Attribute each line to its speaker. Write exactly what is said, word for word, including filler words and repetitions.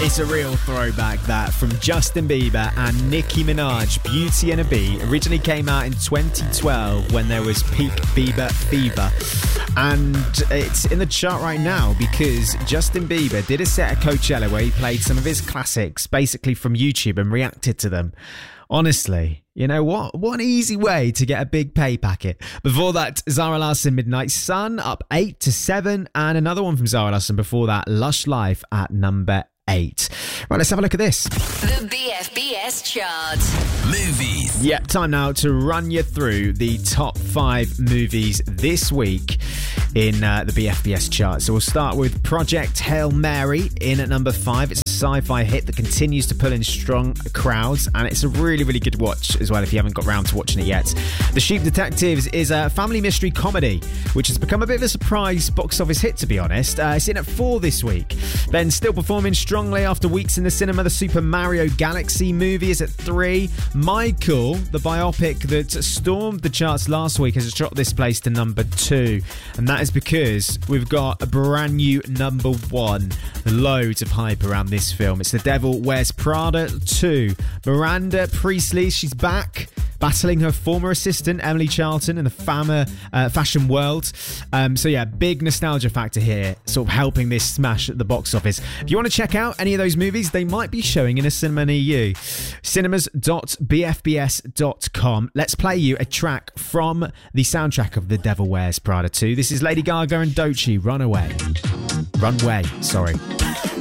Speaker 1: It's a real throwback, that, from Justin Bieber and Nicki Minaj. Beauty and a Bee originally came out in twenty twelve when there was peak Bieber fever. And it's in the chart right now because Justin Bieber did a set at Coachella where he played some of his classics, basically from YouTube, and reacted to them. Honestly, you know what? What an easy way to get a big pay packet. Before that, Zara Larsson, Midnight Sun, up eight to seven. And another one from Zara Larsson before that, Lush Life, at number eight. Right, let's have a look at this.
Speaker 2: The B F B S chart.
Speaker 3: Movies.
Speaker 1: Yep, time now to run you through the top five movies this week in uh, the B F B S chart. So we'll start with Project Hail Mary in at number five. It's a sci-fi hit that continues to pull in strong crowds, and it's a really, really good watch as well if you haven't got round to watching it yet. The Sheep Detectives is a family mystery comedy, which has become a bit of a surprise box office hit, to be honest. Uh, it's in at four this week. Then still performing strongly after weeks in the cinema, the Super Mario Galaxy movie is at three. Michael, the biopic that stormed the charts last week, has dropped this place to number two. And that is because we've got a brand new number one. Loads of hype around this film. It's The Devil Wears Prada two. Miranda Priestley, she's back, battling her former assistant, Emily Charlton, in the fama, uh, fashion world. Um, so yeah, big nostalgia factor here, sort of helping this smash at the box office. If you want to check out any of those movies, they might be showing in a cinema near you. cinemas dot b f b s dot com. Let's play you a track from the soundtrack of The Devil Wears Prada two. This is Lady Gaga and Doechii, Runaway. Runway, sorry.